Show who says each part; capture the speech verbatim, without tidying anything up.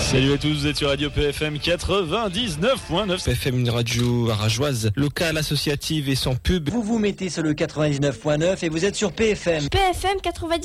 Speaker 1: Salut à tous, vous êtes sur Radio P F M quatre-vingt-dix-neuf point neuf.
Speaker 2: P F M, une radio arageoise, locale, associative et sans pub.
Speaker 3: Vous vous mettez sur le quatre-vingt-dix-neuf point neuf et vous êtes sur P F M.
Speaker 4: P F M quatre-vingt-dix.